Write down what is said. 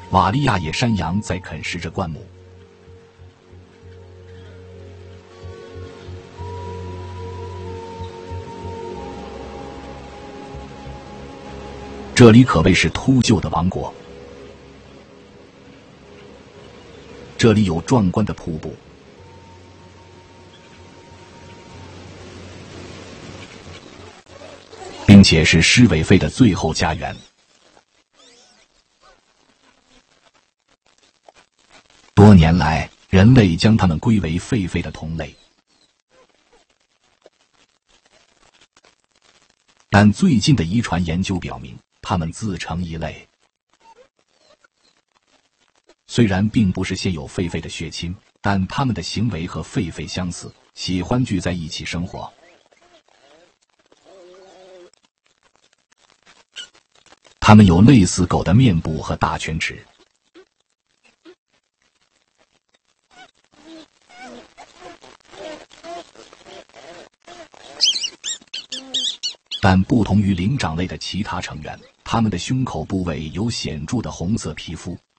瓦利亚野山羊在啃食着灌木。这里可谓是秃鹫的王国。这里有壮观的瀑布，并且是狮尾狒的最后家园。多年来，人类将它们归为狒狒的同类，但最近的遗传研究表明，它们自成一类。虽然并不是现有狒狒的血亲，但它们的行为和狒狒相似，喜欢聚在一起生活。它们有类似狗的面部和大犬齿。但不同于灵长类的其他成员，它们的胸口部位有显著的红色皮肤，